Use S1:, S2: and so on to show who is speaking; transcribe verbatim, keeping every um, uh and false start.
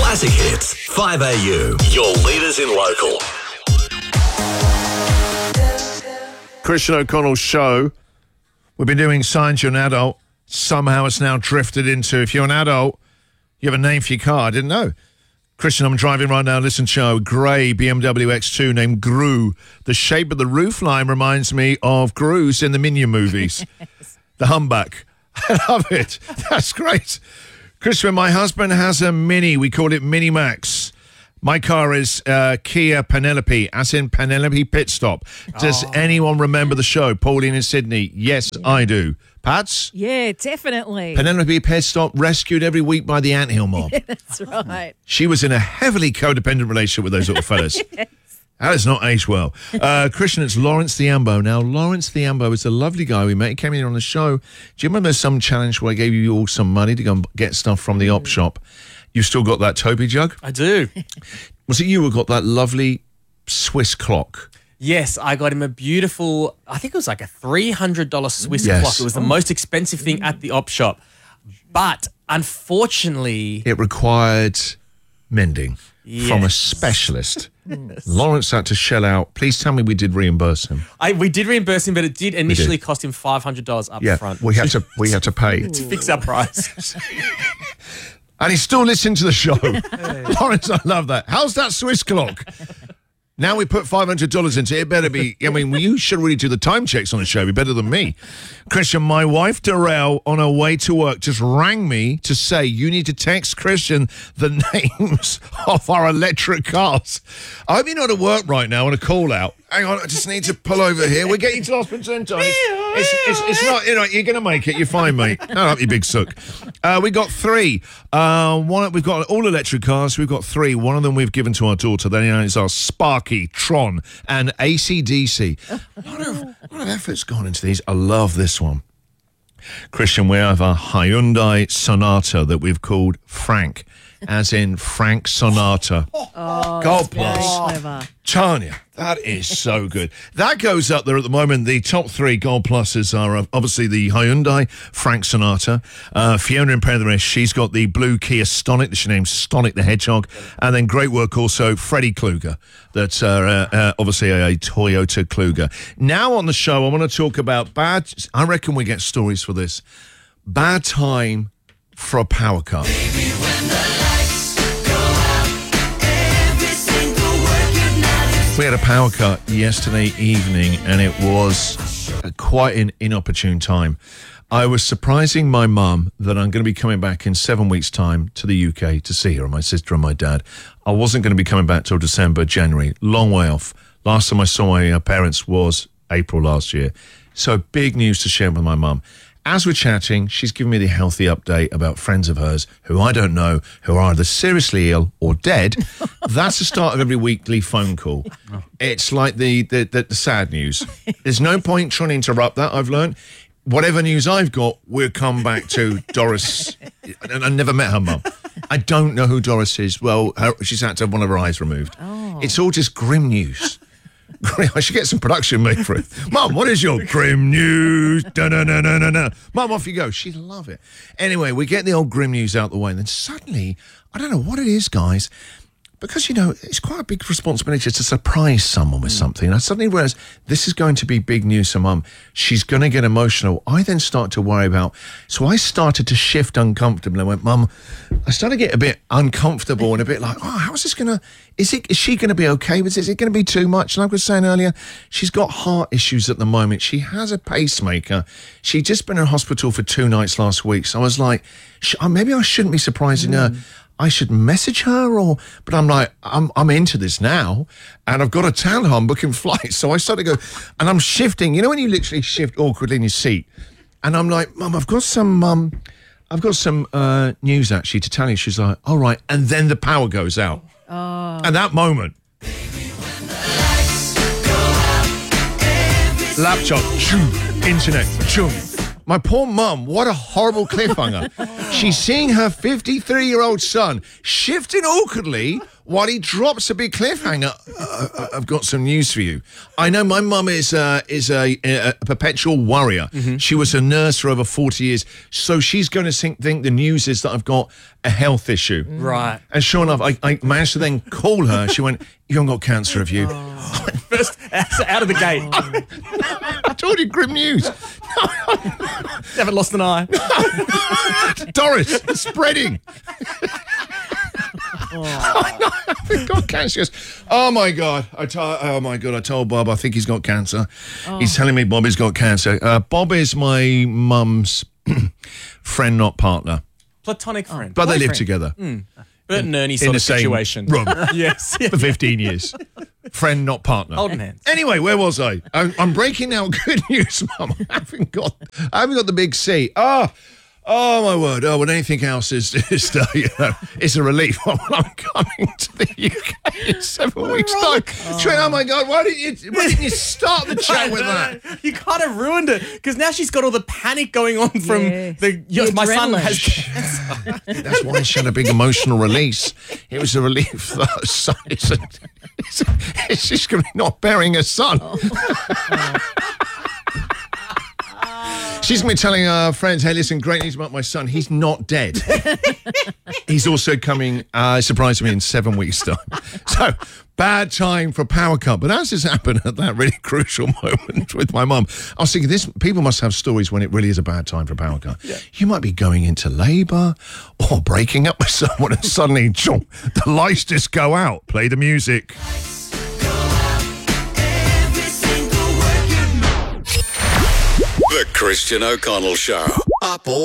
S1: Classic Hits, five A U, your leaders in local.
S2: Christian O'Connell's show. We've been doing Signs You're an Adult. Somehow it's now drifted into, if you're an adult, you have a name for your car. I didn't know. Christian, I'm driving right now. Listen, show. Grey B M W X two named Gru. The shape of the roofline reminds me of Gru's in the Minion movies. Yes. The humpback. I love it. That's great. Christian, my husband has a Mini. We call it Mini Max. My car is uh, Kia Penelope, as in Penelope Pit Stop. Does oh. anyone remember the show, Pauline in Sydney? Yes, yeah. I do. Pats?
S3: Yeah, definitely.
S2: Penelope Pit Stop, rescued every week by the anthill mob.
S3: Yeah, that's right.
S2: She was in a heavily codependent relationship with those little fellas. Yes. That has not aged well. Uh, Christian, it's Lawrence Thiambo. Now, Lawrence Thiambo is a lovely guy we met. He came in on the show. Do you remember some challenge where I gave you all some money to go and get stuff from the op shop? You still got that Toby jug?
S4: I do.
S2: Was it you who got that lovely Swiss clock?
S4: Yes, I got him a beautiful, I think it was like a three hundred dollars Swiss
S2: yes.
S4: clock. It was the most expensive thing at the op shop. But unfortunately...
S2: It required mending
S4: yes.
S2: from a specialist.
S4: Yes.
S2: Lawrence had to shell out. Please tell me we did reimburse him.
S4: I, we did reimburse him, but it did initially did. cost him five hundred dollars up
S2: yeah,
S4: front.
S2: we had to, we had to pay.
S4: to fix our price.
S2: And he's still listening to the show. Hey. Lawrence, I love that. How's that Swiss clock? Now we put five hundred dollars into it. It better be, I mean, you should really do the time checks on the show. Be better than me. Christian, my wife, Darrell, on her way to work, just rang me to say you need to text Christian the names of our electric cars. I hope you're not at work right now on a call out. Hang on, I just need to pull over here. We're getting to the hospital in time. It's, it's, it's not, you know, you're going to make it. You're fine, mate. No, up you big sook. Uh, we got three. Uh, one, we've got all electric cars. We've got three. One of them we've given to our daughter. Then you know, it's our Sparky, Tron, and A C D C. A lot of, a lot of effort's gone into these. I love this one. Christian, we have a Hyundai Sonata that we've called Frank, as in Frank Sonata.
S3: Oh,
S2: Gold
S3: very
S2: Plus.
S3: clever.
S2: Tanya, that is so good. That goes up there at the moment. The top three Gold Pluses are uh, obviously the Hyundai Frank Sonata, uh, Fiona in Penrith, she's got the blue Kia Stonic that she named Stonic the Hedgehog, and then great work also Freddie Kluger, that's uh, uh, uh, obviously a, a Toyota Kluger. Now on the show, I want to talk about bad, I reckon we get stories for this, bad time for a power car.
S5: Baby, when the lights go out, every single word you've noticed.
S2: We had a power cut yesterday evening, and it was quite an inopportune time. I was surprising my mum that I'm going to be coming back in seven weeks' time to the U K to see her, and my sister and my dad. I wasn't going to be coming back till December, January, long way off. Last time I saw my parents was April last year. So big news to share with my mum. As we're chatting, she's giving me the healthy update about friends of hers who I don't know, who are either seriously ill or dead. That's the start of every weekly phone call. It's like the, the, the, the sad news. There's no point trying to interrupt that, I've learned. Whatever news I've got, we'll come back to Doris. And I never met her mum. I don't know who Doris is. Well, her, she's had to have one of her eyes removed. Oh. It's all just grim news. I should get some production made for it. Mum, what is your grim news? Da-na-na-na-na-na. Mum, off you go. She'd love it. Anyway, we get the old grim news out the way, and then suddenly, I don't know what it is, guys, because, you know, it's quite a big responsibility to surprise someone with mm. something. I suddenly realised this is going to be big news for Mum. She's going to get emotional. I then start to worry about... So I started to shift uncomfortably. I went, Mum, I started to get a bit uncomfortable and a bit like, oh, how is this going to... Is it? Is she going to be okay with this? Is it going to be too much? And like I was saying earlier, she's got heart issues at the moment. She has a pacemaker. She'd just been in hospital for two nights last week. So I was like, sh- maybe I shouldn't be surprising mm. her. I should message her, or but I'm like, I'm I'm into this now, and I've got to tell her I'm booking flights. So I started to go, and I'm shifting. You know when you literally shift awkwardly in your seat, and I'm like, Mum, I've got some, um, I've got some uh, news actually to tell you. She's like, all right, and then the power goes out. Oh. At that moment, laptop, choo, internet, choo. My poor mum, what a horrible cliffhanger. She's seeing her fifty-three-year-old son shifting awkwardly while he drops a big cliffhanger. Uh, I've got some news for you. I know my mum is uh, is a, a perpetual worrier.
S4: Mm-hmm.
S2: She was a nurse for over forty years, so she's going to think, think the news is that I've got a health issue.
S4: Right.
S2: And sure enough, I, I managed to then call her. She went, "You haven't got cancer, have you?"
S4: First, out of the gate.
S2: I told you, grim news.
S4: Haven't lost an eye.
S2: Doris, it's spreading. Oh, no, I've got cancer. She goes, oh my god! I told, oh my god! I told Bob I think he's got cancer. He's telling me Bob has got cancer. Uh, Bob is my mum's friend, not partner,
S4: Platonic friend.
S2: but they live
S4: Boyfriend.
S2: together
S4: Bert and Ernie
S2: in
S4: sort
S2: the
S4: of
S2: same
S4: situation.
S2: room
S4: Yes.
S2: for fifteen years. Friend, not partner.
S4: Holding hands.
S2: Anyway, where was I? I'm, I'm breaking now. Good news, Mum. I haven't got. I haven't got the big C. Oh, oh my word. Oh, when anything else is, is uh, you know, it's a relief. I'm coming to the U K in seven weeks' time. Trent, oh my God, why didn't you? Why didn't you start the chat with that?
S4: You kind of ruined it because now she's got all the panic going on from
S3: Yeah.
S4: the. Yes,
S3: The
S4: my son
S3: adrenaline.
S4: has cancer.
S2: That's why she had a big emotional release. It was a relief that her son is. It's, it's just going to be not bearing a son. She's going to be telling her friends, hey, listen, great news about my son. He's not dead. He's also coming, uh, surprising me, in seven weeks' time. So, bad time for power cut. But as this happened at that really crucial moment with my mum, I was thinking, this people must have stories when it really is a bad time for power cut. Yeah. You might be going into labour or breaking up with someone and suddenly, chomp, the lights just go out. Play the music.
S5: Every single word you know.
S1: The Christian O'Connell Show. Up all